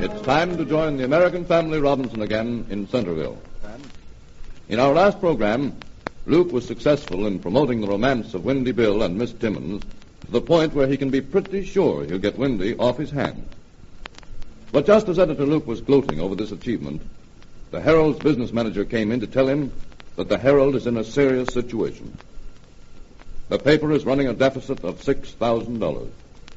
It's time to join the American Family Robinson again in Centerville. In our last program, Luke was successful in promoting the romance of Windy Bill and Miss Timmons to the point where he can be pretty sure he'll get Windy off his hands. But just as Editor Luke was gloating over this achievement, the Herald's business manager came in to tell him that the Herald is in a serious situation. The paper is running a deficit of $6,000.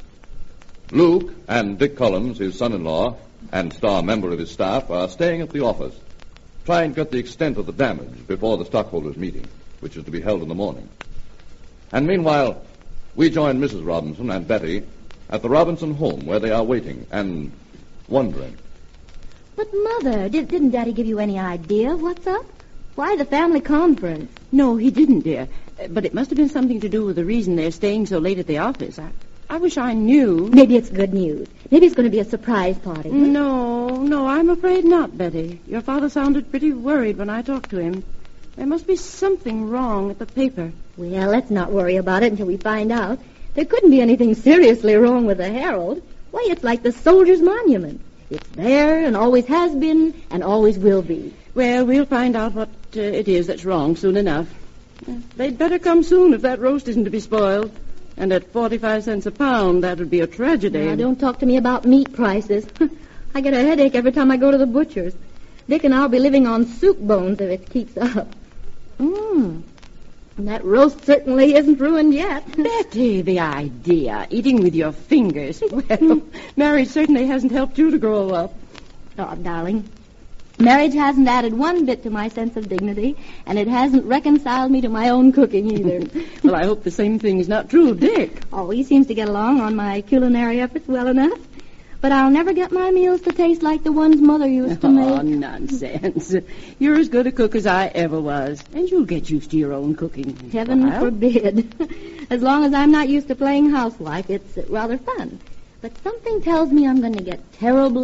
Luke and Dick Collins, his son-in-law, and star member of his staff, are staying at the office, trying to get the extent of the damage before the stockholders' meeting, which is to be held in the morning. And meanwhile, we join Mrs. Robinson and Betty at the Robinson home, where they are waiting and wondering. But, Mother, didn't Daddy give you any idea of what's up? Why the family conference? No, he didn't, dear. But it must have been something to do with the reason they're staying so late at the office. I wish I knew. Maybe it's good news. Maybe it's going to be a surprise party. No, I'm afraid not, Betty. Your father sounded pretty worried when I talked to him. There must be something wrong at the paper. Well, let's not worry about it until we find out. There couldn't be anything seriously wrong with the Herald. Why, it's like the Soldiers' Monument. It's there and always has been and always will be. Well, we'll find out what it is that's wrong soon enough. They'd better come soon if that roast isn't to be spoiled. And at 45 cents a pound, that would be a tragedy. Now, don't talk to me about meat prices. I get a headache every time I go to the butcher's. Dick and I'll be living on soup bones if it keeps up. And that roast certainly isn't ruined yet. Betty, the idea, eating with your fingers. Well, marriage certainly hasn't helped you to grow up. Oh, darling, marriage hasn't added one bit to my sense of dignity, and it hasn't reconciled me to my own cooking either. Well, I hope the same thing is not true of Dick. Oh, he seems to get along on my culinary efforts well enough. But I'll never get my meals to taste like the ones Mother used to make. Oh, nonsense. You're as good a cook as I ever was, and you'll get used to your own cooking. Heaven forbid. As long as I'm not used to playing housewife, it's rather fun. But something tells me I'm going to get terribly